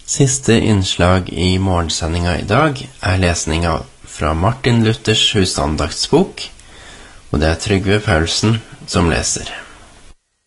Siste innslag i morgensendinga i dag lesninga fra Martin Luthers husandaktsbok, og det Trygve Paulsen som leser.